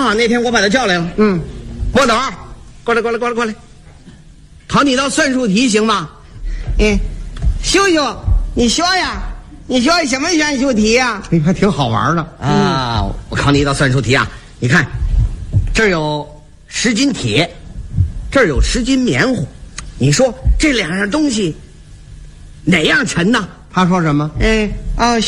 啊，那天我把他叫来了。郭董，过来，考你道算术题行吗？ 秀秀，你说呀？你说什么算术题呀？ 还挺好玩的啊！我考你一道算术题啊！你看，这儿有10斤铁，这儿有10斤棉花，你说这2样东西哪样沉呢？ 他说什么？